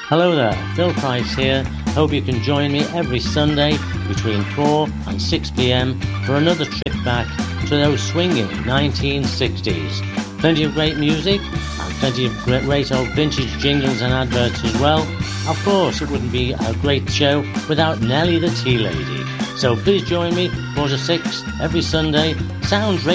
Hello there, Phil Price here. Hope you can join me every Sunday between 4 and 6 p.m. for another trip back to those swinging 1960s. Plenty of great music and plenty of great old vintage jingles and adverts as well. Of course, it wouldn't be a great show without Nellie the Tea Lady. So please join me 4 to 6 every Sunday. Sounds